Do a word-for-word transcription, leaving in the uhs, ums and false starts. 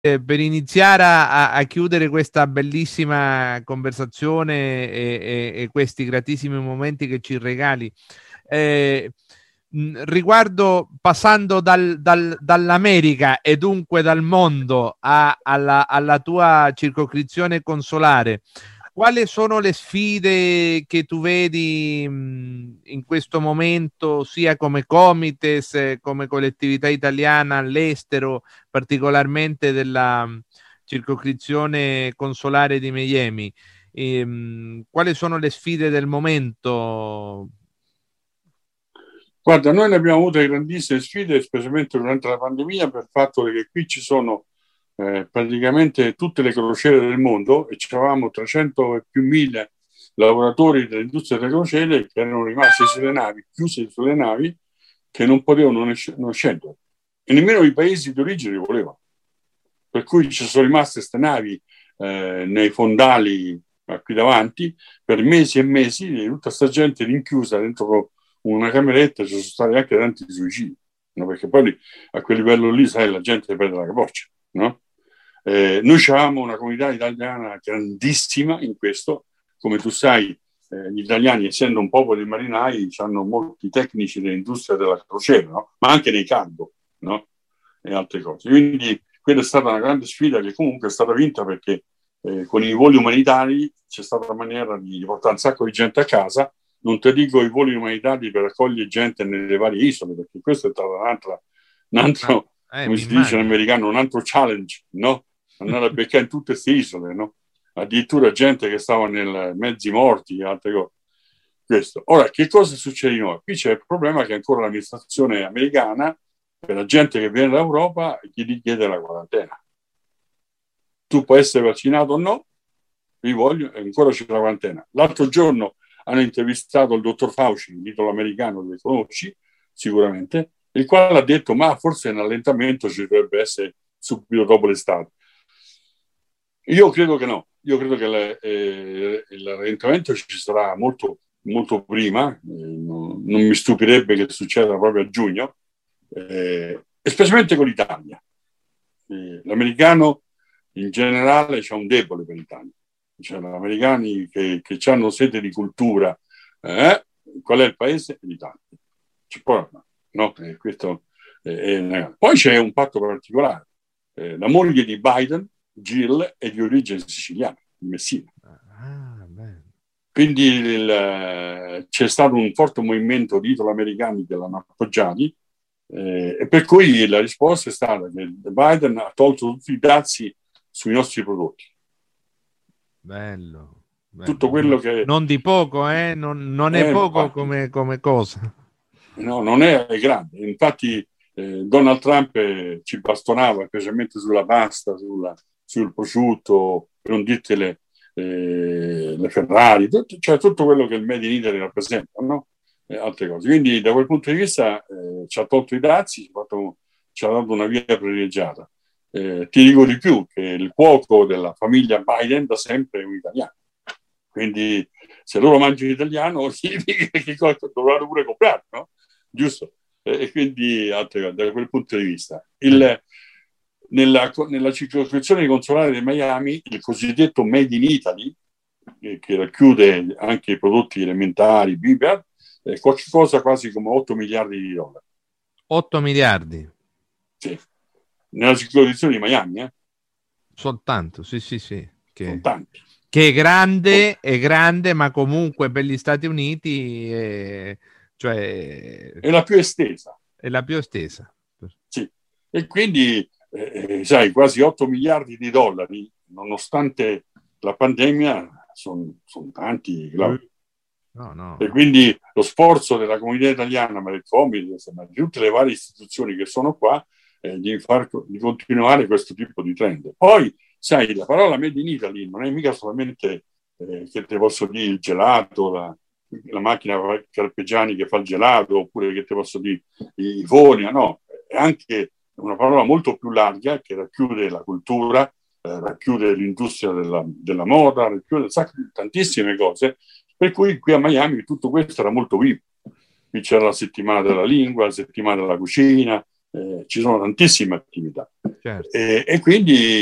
Eh, per iniziare a, a chiudere questa bellissima conversazione e, e, e questi gratissimi momenti che ci regali, eh, mh, riguardo passando dal, dal, dall'America e dunque dal mondo a, alla, alla tua circoscrizione consolare, quali sono le sfide che tu vedi mh, in questo momento, sia come Comites, eh, come collettività italiana all'estero, particolarmente della mh, circoscrizione consolare di Miami? E, mh, quali sono le sfide del momento? Guarda, noi ne abbiamo avute grandissime sfide, specialmente durante la pandemia, per il fatto che qui ci sono eh, praticamente tutte le crociere del mondo e avevamo trecento e più mila lavoratori dell'industria delle crociere che erano rimasti sulle navi, chiusi sulle navi, che non potevano non, non scendere. E nemmeno i paesi di origine li volevano. Per cui ci sono rimaste queste navi eh, nei fondali eh, qui davanti per mesi e mesi, e tutta questa gente rinchiusa dentro una cameretta. Ci sono stati anche tanti suicidi, no? Perché poi a quel livello lì, sai, la gente perde la capoccia, no? Eh, noi avevamo una comunità italiana grandissima in questo, come tu sai, eh, gli italiani, essendo un popolo di marinai, hanno molti tecnici dell'industria della crociera, no? Ma anche nei cargo, no? E altre cose. Quindi quella è stata una grande sfida che comunque è stata vinta, perché eh, con i voli umanitari c'è stata una maniera di portare un sacco di gente a casa. Non ti dico i voli umanitari per accogliere gente nelle varie isole, perché questo è stato un altro, un Ah, altro eh, come mi si dice in immagino. americano, un altro challenge, no? Andare a beccare in tutte queste isole, no? Addirittura gente che stava nel mezzi morti e altre cose. Questo. Ora, che cosa succede di nuovo? Qui c'è il problema che ancora l'amministrazione americana, per la gente che viene dall'Europa, gli richiede la quarantena. Tu puoi essere vaccinato o no, vi voglio, e ancora c'è la quarantena. L'altro giorno hanno intervistato il dottor Fauci, il titolo americano, lo conosci sicuramente, il quale ha detto ma forse un allentamento ci dovrebbe essere subito dopo l'estate. Io credo che no, io credo che le, eh, l'allentamento ci sarà molto, molto prima, eh, non, non mi stupirebbe che succeda proprio a giugno, eh, specialmente con l'Italia. Eh, l'americano in generale c'ha un debole per l'Italia. Cioè, gli americani che, che hanno sete di cultura, eh, qual è il paese? L'Italia. C'è poi, no? Eh, questo è, è... Poi c'è un fatto particolare. Eh, la moglie di Biden, Jill, è di origine siciliana, di Messina. Ah, beh. Quindi il, c'è stato un forte movimento di italo-americani che l'hanno appoggiati, eh, e per cui la risposta è stata che Biden ha tolto tutti i dazi sui nostri prodotti. Bello, bello. Tutto quello No- che non di poco, eh? Non, non è è, poco infatti, come, come cosa. no, non è grande. Infatti, eh, Donald Trump eh, ci bastonava, specialmente sulla pasta, sulla, sul prosciutto, per non dirti le, eh, le Ferrari, tutto, cioè tutto quello che il Made in Italy rappresenta, no? E altre cose. Quindi, da quel punto di vista, eh, ci ha tolto i dazi, ci ha, fatto, ci ha dato una via privilegiata. Eh, ti dico di più, che il cuoco della famiglia Biden da sempre è un italiano. Quindi, se loro mangiano italiano, significa che dovranno pure comprare, no? Giusto? E quindi, altre, da quel punto di vista, Eh. il, nella, nella circoscrizione consolare di Miami, il cosiddetto Made in Italy, eh, che racchiude anche i prodotti elementari, Bibia, è qualcosa quasi come otto miliardi di dollari. otto miliardi. Sì. Nella circoscrizione di Miami, eh? Soltanto, sì, sì, sì. Sono Che, tanti. che è Sono, grande, è grande, ma comunque per gli Stati Uniti è, cioè, è la più estesa. è la più estesa. Sì. E quindi, eh, sai, quasi otto miliardi di dollari, nonostante la pandemia, sono son tanti. Uh, Claudio. no, E no. quindi lo sforzo della comunità italiana, ma del Comites, ma di tutte le varie istituzioni che sono qua, eh, di, far, di continuare questo tipo di trend. Poi, sai, la parola Made in Italy non è mica solamente, eh, che te posso dire, il gelato, la, la macchina Carpegiani che fa il gelato, oppure che te posso dire i voli, no, è anche una parola molto più larga che racchiude la cultura, eh, racchiude l'industria della, della moda, racchiude tantissime cose, per cui qui a Miami tutto questo era molto vivo. Qui c'era la settimana della lingua, la settimana della cucina, eh, ci sono tantissime attività. Certo. E, e quindi